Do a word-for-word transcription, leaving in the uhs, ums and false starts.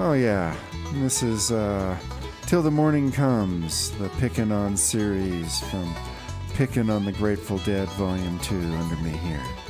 Oh, yeah. This is uh, Till the Morning Comes, the Pickin' On series from Pickin' on the Grateful Dead Volume two under me here.